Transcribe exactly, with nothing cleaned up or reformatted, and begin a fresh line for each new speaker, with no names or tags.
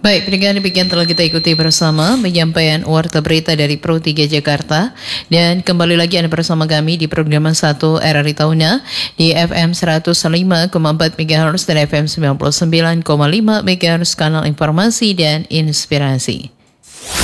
Baik, pendengar demikian telah kita ikuti bersama penyampaian warta berita dari Pro tiga Jakarta. Dan kembali lagi Anda bersama kami di program satu R R I Tauna di F M seratus lima koma empat MHz dan F M sembilan puluh sembilan koma lima MHz kanal informasi dan inspirasi.